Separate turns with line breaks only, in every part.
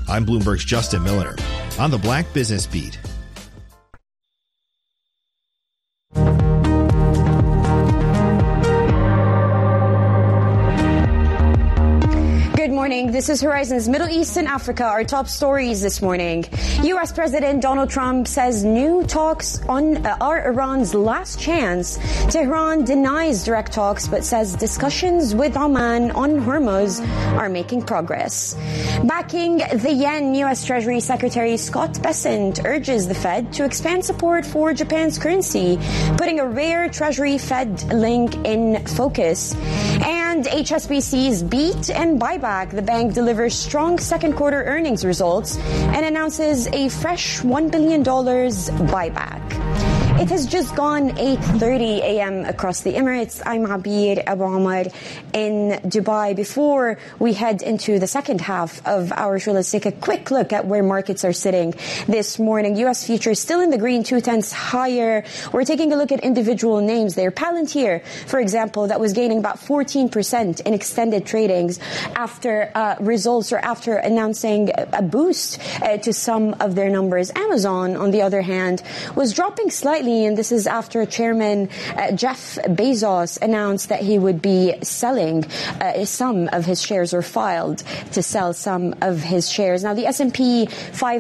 I'm Bloomberg's Justin Miller on the Black Business Beat.
Good morning. This is Horizon's Middle East and Africa. Our top stories this morning. U.S. President Donald Trump says new talks are Iran's last chance. Tehran denies direct talks but says discussions with Oman on Hormuz are making progress. Backing the yen, U.S. Treasury Secretary Scott Bessent urges the Fed to expand support for Japan's currency, putting a rare Treasury Fed link in focus. And HSBC's beat and buyback. The bank delivers strong second quarter earnings results and announces a fresh $1 billion buyback. It has just gone 8:30 a.m. across the Emirates. I'm Abir Abu Omar in Dubai. Before we head into the second half of our show, let's take a quick look at where markets are sitting this morning. U.S. futures still in the green, 0.2 higher. We're taking a look at individual names there. Palantir, for example, that was gaining about 14% in extended tradings after results or after announcing a boost to some of their numbers. Amazon, on the other hand, was dropping slightly. And this is after Chairman Jeff Bezos announced that he would be selling some of his shares, or filed to sell some of his shares. Now, the S&P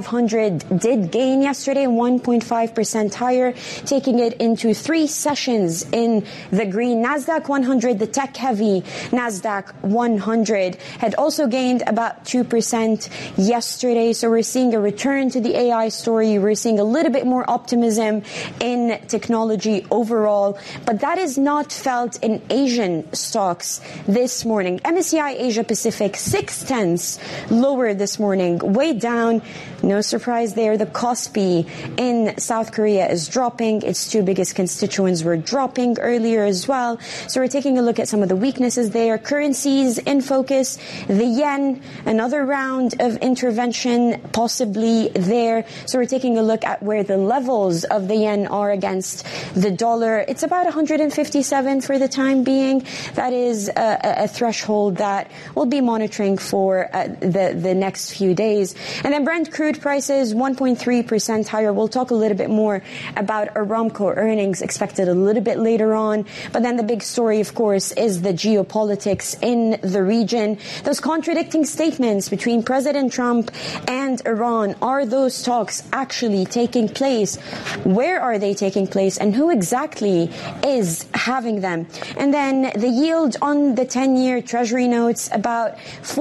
500 did gain yesterday, 1.5% higher, taking it into 3 sessions in the green. NASDAQ 100, the tech-heavy NASDAQ 100, had also gained about 2% yesterday. So we're seeing a return to the AI story. We're seeing a little bit more optimism in technology overall, but that is not felt in Asian stocks this morning. MSCI Asia Pacific 0.6 lower this morning, way down. No surprise there. The Kospi in South Korea is dropping. Its 2 biggest constituents were dropping earlier as well. So we're taking a look at some of the weaknesses there. Currencies in focus. The yen, another round of intervention possibly there. So we're taking a look at where the levels of the yen are against the dollar. It's about 157 for the time being. That is a threshold that we'll be monitoring for the next few days. And then Brent crude prices 1.3% higher. We'll talk a little bit more about Aramco earnings expected a little bit later on. But then the big story, of course, is the geopolitics in the region. Those contradicting statements between President Trump and Iran. Are those talks actually taking place? Where are they taking place, and who exactly is having them? And then the yield on the 10-year Treasury notes about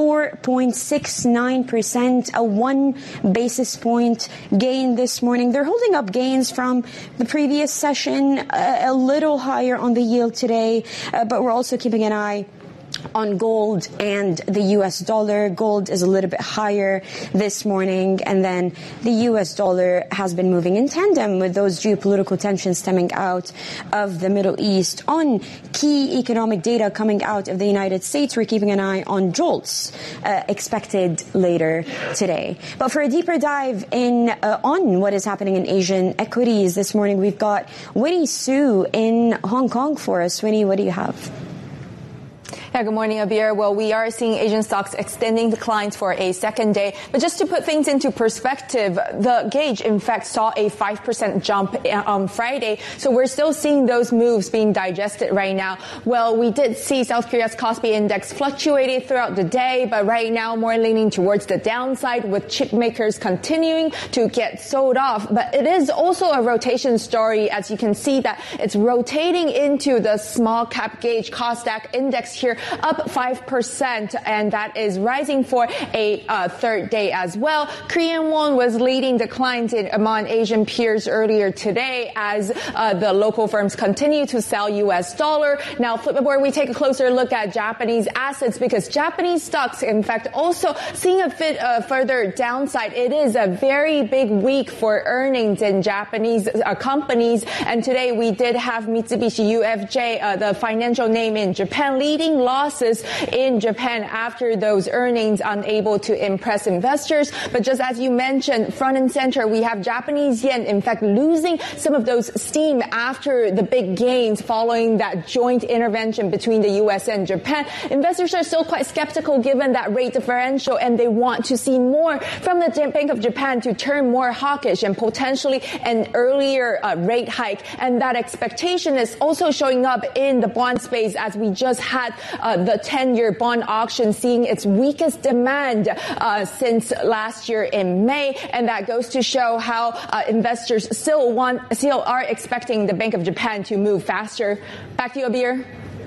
4.69%, a 1 basis point gain this morning. They're holding up gains from the previous session, a little higher on the yield today, but we're also keeping an eye on gold and the U.S. dollar. Gold is a little bit higher this morning, and then the U.S. dollar has been moving in tandem with those geopolitical tensions stemming out of the Middle East. On key economic data coming out of the United States, we're keeping an eye on JOLTS expected later today. But for a deeper dive in on what is happening in Asian equities this morning, we've got Winnie Su in Hong Kong for us. Winnie, what do you have?
Yeah, good morning, Abir. Well, we are seeing Asian stocks extending declines for a second day. But just to put things into perspective, the gauge, in fact, saw a 5% jump on Friday. So we're still seeing those moves being digested right now. Well, we did see South Korea's Kospi index fluctuated throughout the day, but right now more leaning towards the downside, with chip makers continuing to get sold off. But it is also a rotation story, as you can see that it's rotating into the small cap gauge Kosdaq index here, up 5%, and that is rising for a third day as well. Korean won was leading declines among Asian peers earlier today as the local firms continue to sell U.S. dollar. Now, flip where we take a closer look at Japanese assets, because Japanese stocks, in fact, also seeing a bit further downside. It is a very big week for earnings in Japanese companies, and today we did have Mitsubishi UFJ, the financial name in Japan, leading losses in Japan after those earnings, unable to impress investors. But just as you mentioned, front and center, we have Japanese yen, in fact, losing some of those steam after the big gains following that joint intervention between the U.S. and Japan. Investors are still quite skeptical given that rate differential, and they want to see more from the Bank of Japan to turn more hawkish and potentially an earlier rate hike. And that expectation is also showing up in the bond space, as we just had the 10-year bond auction seeing its weakest demand since last year in May. And that goes to show how investors still are expecting the Bank of Japan to move faster. Back to you, Abir.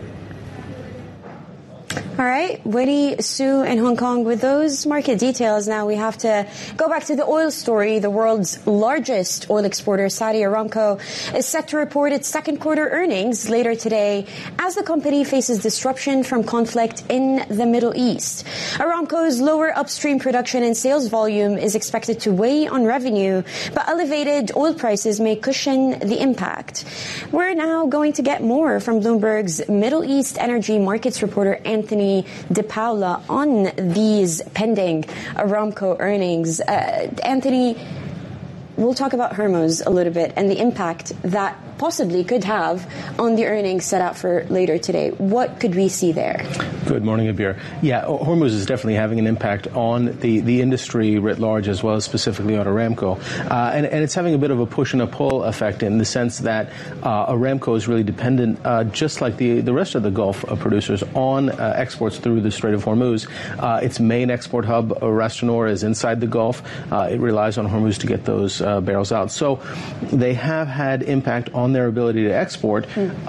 All right, Winnie, Sue in Hong Kong with those market details. Now we have to go back to the oil story. The world's largest oil exporter, Saudi Aramco, is set to report its second quarter earnings later today as the company faces disruption from conflict in the Middle East. Aramco's lower upstream production and sales volume is expected to weigh on revenue, but elevated oil prices may cushion the impact. We're now going to get more from Bloomberg's Middle East energy markets reporter, Anthony De Paula, on these pending Aramco earnings. Anthony, we'll talk about Hormuz a little bit and the impact that possibly could have on the earnings set out for later today. What could we see there?
Good morning, Abir. Yeah, Hormuz is definitely having an impact on the industry writ large, as well as specifically on Aramco. And it's having a bit of a push and a pull effect in the sense that Aramco is really dependent, just like the rest of the Gulf producers, on exports through the Strait of Hormuz. Its main export hub, Ras Tanura, is inside the Gulf. It relies on Hormuz to get those barrels out. So they have had impact on their ability to export.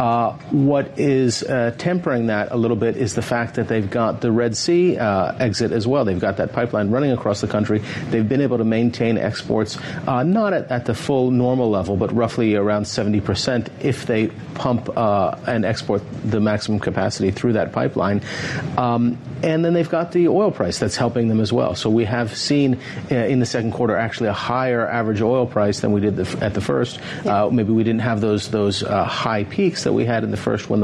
What is tempering that a little bit is the fact that they've got the Red Sea exit as well. They've got that pipeline running across the country. They've been able to maintain exports not at the full normal level, but roughly around 70% if they pump and export the maximum capacity through that pipeline. And then they've got the oil price that's helping them as well. So we have seen in the second quarter actually a higher average oil price than we did at the first. Maybe we didn't have those high peaks that we had in the first quarter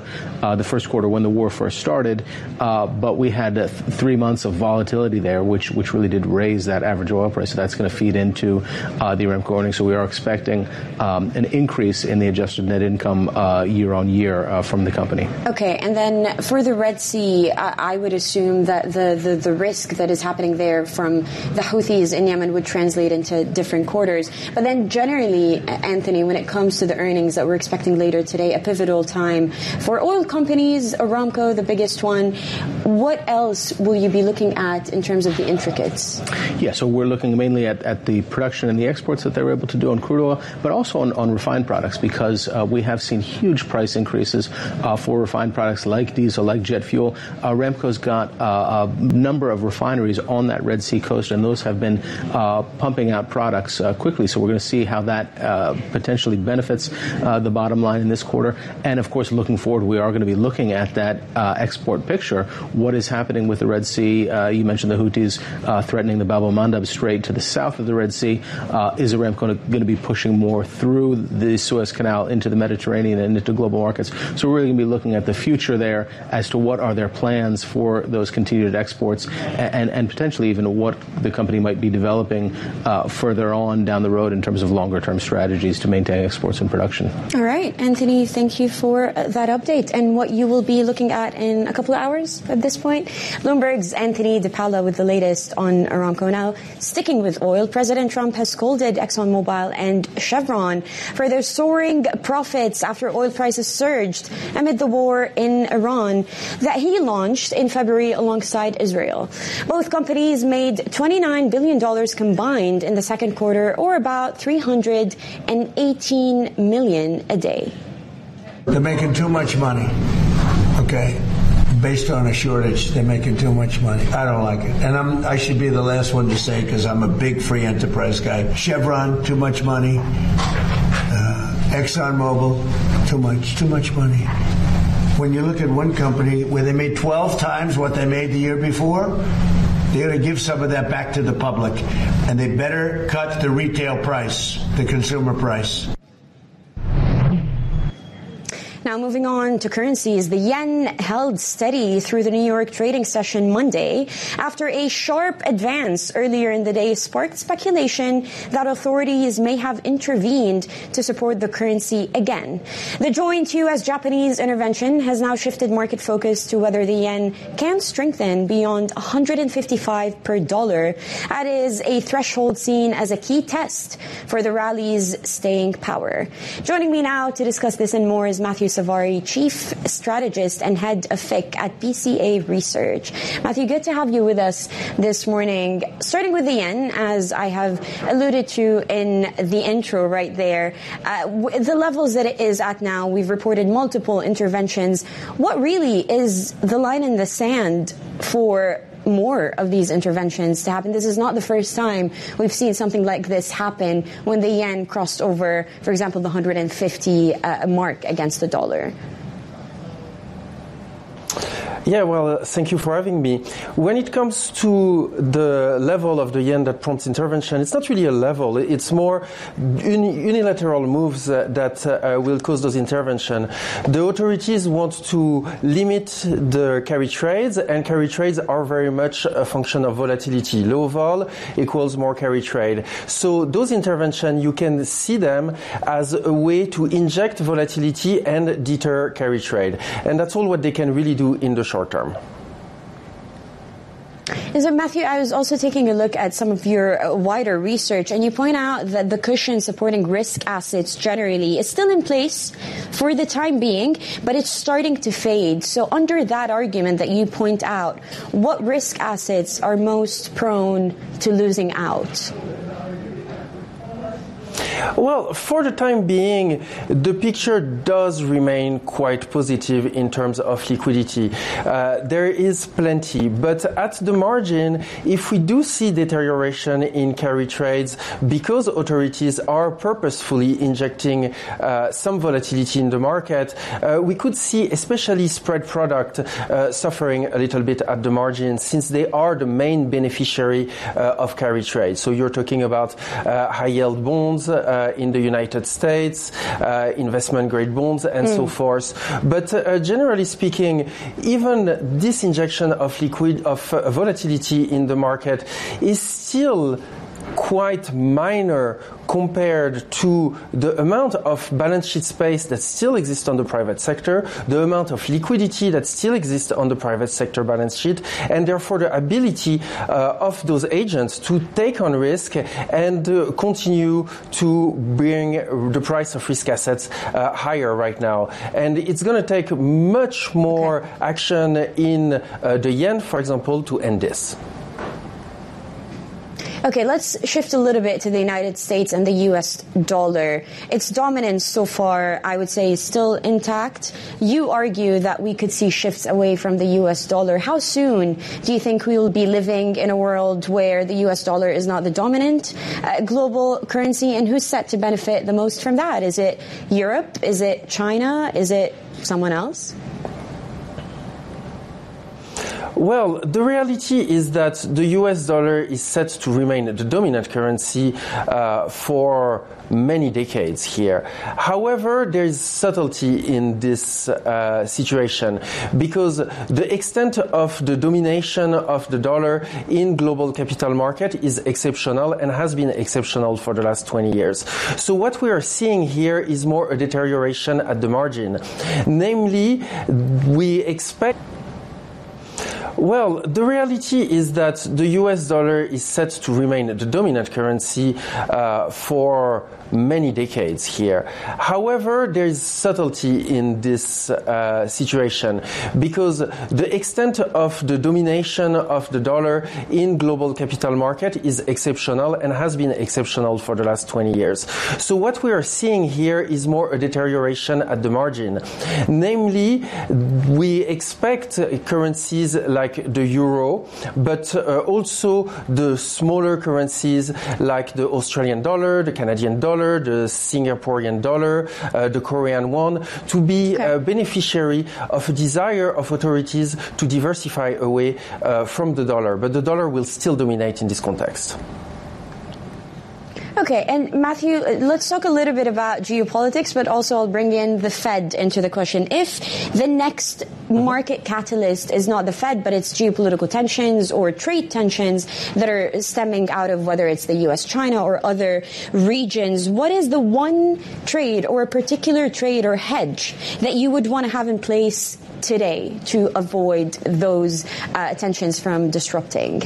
when the war first started. But we had 3 months of volatility there, which really did raise that average oil price. So that's going to feed into the Aramco earnings. So we are expecting an increase in the adjusted net income year on year from the company. Okay,
and then for the Red Sea, I would assume that the risk that is happening there from the Houthis in Yemen would translate into different quarters. But then generally, Anthony, when it comes to the earnings that we're expecting later today, a pivotal time for oil companies, Aramco, the biggest one, what else will you be looking at in terms of the intricates?
Yeah, so we're looking mainly at the production and the exports that they're able to do on crude oil, but also on refined products, because we have seen huge price increases for refined products like diesel, like jet fuel. Aramco's got a number of refineries on that Red Sea coast, and those have been pumping out products quickly. So we're going to see how that potentially benefits the bottom line in this quarter. And of course, looking forward, we are going to be looking at that export picture. What is happening with the Red Sea? You mentioned the Houthis threatening the Bab el-Mandeb Strait to the south of the Red Sea. Is Aramco going to be pushing more through the Suez Canal into the Mediterranean and into global markets? So we're really going to be looking at the future there as to what are their plans for those continued exports, and potentially even what the company might be developing further on down the road in terms of longer-term strategies to maintain exports and production.
All right, Anthony, thank you for that update and what you will be looking at in a couple of hours at this point. Bloomberg's Anthony De Paula with the latest on Aramco. Now, sticking with oil, President Trump has scolded ExxonMobil and Chevron for their soaring profits after oil prices surged amid the war in Iran that he launched in February alongside Israel. Both companies made $29 billion combined in the second quarter, or about $318 million a day.
They're making too much money, okay? Based on a shortage, they're making too much money. I don't like it. And I should be the last one to say, because I'm a big free enterprise guy. Chevron, too much money. ExxonMobil, too much money. When you look at one company where they made 12 times what they made the year before, they're going to give some of that back to the public. And they better cut the retail price, the consumer price.
Now, Now, moving on to currencies, the yen held steady through the New York trading session Monday after a sharp advance earlier in the day sparked speculation that authorities may have intervened to support the currency again. The joint U.S.-Japanese intervention has now shifted market focus to whether the yen can strengthen beyond 155 per dollar. That is a threshold seen as a key test for the rally's staying power. Joining me now to discuss this and more is Matthew Savari, Chief Strategist and Head of FIC at BCA Research. Matthew, good to have you with us this morning. Starting with the yen, as I have alluded to in the intro right there, the levels that it is at now, we've reported multiple interventions. What really is the line in the sand for more of these interventions to happen? This is not the first time we've seen something like this happen when the yen crossed over, for example, the 150 mark against the dollar.
Yeah, well, thank you for having me. When it comes to the level of the yen that prompts intervention, it's not really a level. It's more unilateral moves that will cause those intervention. The authorities want to limit the carry trades, and carry trades are very much a function of volatility. Low vol equals more carry trade. So those intervention, you can see them as a way to inject volatility and deter carry trade. And that's all what they can really do in the short term.
And so, Matthew, I was also taking a look at some of your wider research, and you point out that the cushion supporting risk assets generally is still in place for the time being, but it's starting to fade. So under that argument that you point out, what risk assets are most prone to losing out?
Well, for the time being, the picture does remain quite positive in terms of liquidity. There is plenty, but at the margin, if we do see deterioration in carry trades because authorities are purposefully injecting some volatility in the market, we could see especially spread product suffering a little bit at the margin, since they are the main beneficiary of carry trade. So you're talking about high-yield bonds in the United States, investment-grade bonds, and so forth. But generally speaking, even this injection of volatility in the market is still quite minor compared to the amount of balance sheet space that still exists on the private sector, the amount of liquidity that still exists on the private sector balance sheet, and therefore the ability of those agents to take on risk and continue to bring the price of risk assets higher right now. And it's going to take much more action in the yen, for example, to end this.
Okay, let's shift a little bit to the United States and the U.S. dollar. Its dominance so far, I would say, is still intact. You argue that we could see shifts away from the U.S. dollar. How soon do you think we will be living in a world where the U.S. dollar is not the dominant global currency, and who's set to benefit the most from that? Is it Europe? Is it China? Is it someone else?
Well, the reality is that the US dollar is set to remain the dominant currency for many decades here. However, there is subtlety in this situation, because the extent of the domination of the dollar in global capital market is exceptional and has been exceptional for the last 20 years. So what we are seeing here is more a deterioration at the margin. Namely, we expect... Well, the reality is that the US dollar is set to remain the dominant currency for many decades here. However, there is subtlety in this situation, because the extent of the domination of the dollar in global capital market is exceptional and has been exceptional for the last 20 years. So what we are seeing here is more a deterioration at the margin. Namely, we expect currencies like the euro, but also the smaller currencies like the Australian dollar, the Canadian dollar, the Singaporean dollar, the Korean won, to be a beneficiary of a desire of authorities to diversify away from the dollar. But the dollar will still dominate in this context.
Okay, and Matthew, let's talk a little bit about geopolitics, but also I'll bring in the Fed into the question. If the next market catalyst is not the Fed, but it's geopolitical tensions or trade tensions that are stemming out of whether it's the U.S., China, or other regions, what is the one trade or a particular trade or hedge that you would want to have in place today to avoid those tensions from disrupting?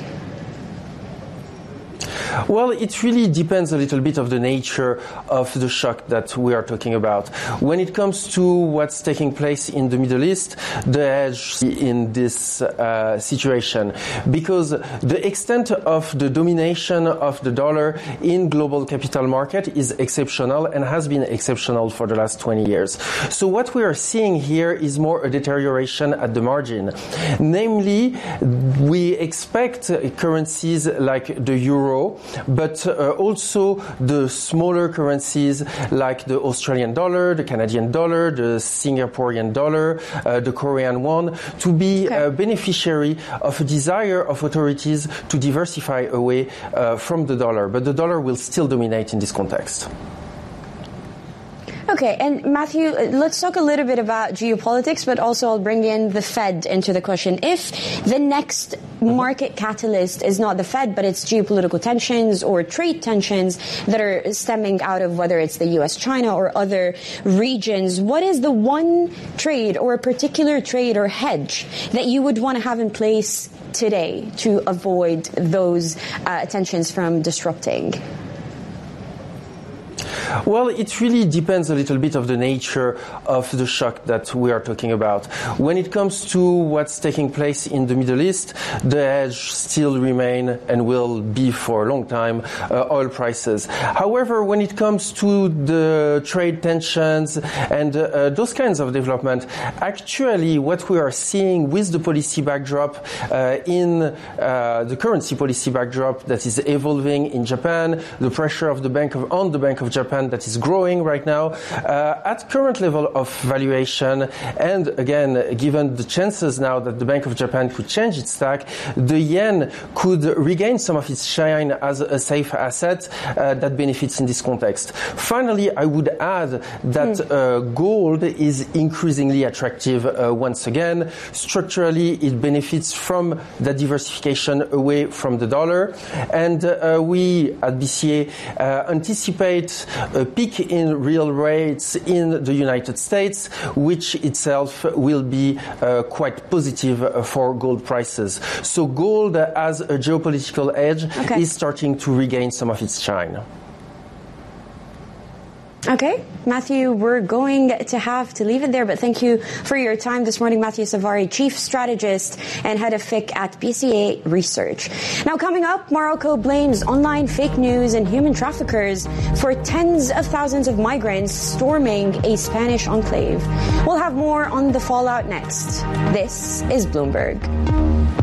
Well, it really depends a little bit of the nature of the shock that we are talking about. When it comes to what's taking place in the Middle East, the edge in this situation, because the extent of the domination of the dollar in global capital market is exceptional and has been exceptional for the last 20 years. So what we are seeing here is more a deterioration at the margin. Namely, we expect currencies like the euro, but also the smaller currencies like the Australian dollar, the Canadian dollar, the Singaporean dollar, the Korean won, to be a beneficiary of a desire of authorities to diversify away from the dollar. But the dollar will still dominate in this context.
Okay, and Matthew, let's talk a little bit about geopolitics, but also I'll bring in the Fed into the question. If the next market catalyst is not the Fed, but it's geopolitical tensions or trade tensions that are stemming out of whether it's the U.S., China, or other regions, what is the one trade or a particular trade or hedge that you would want to have in place today to avoid those tensions from disrupting?
Well, it really depends a little bit of the nature of the shock that we are talking about. When it comes to what's taking place in the Middle East, the edge still remain and will be for a long time oil prices. However, when it comes to the trade tensions and those kinds of development, actually what we are seeing with the policy backdrop in the currency policy backdrop that is evolving in Japan, the pressure of the Bank of Japan that is growing right now at current level of valuation, and again, given the chances now that the Bank of Japan could change its tack, the yen could regain some of its shine as a safe asset that benefits in this context. Finally, I would add that gold is increasingly attractive once again. Structurally, it benefits from the diversification away from the dollar, and we at BCA anticipate a peak in real rates in the United States, which itself will be quite positive for gold prices. So gold as a geopolitical edge is starting to regain some of its shine.
Okay, Matthew, we're going to have to leave it there, but thank you for your time this morning. Matthew Savary, Chief Strategist and Head of FIC at BCA Research. Now, coming up, Morocco blames online fake news and human traffickers for tens of thousands of migrants storming a Spanish enclave. We'll have more on the fallout next. This is Bloomberg.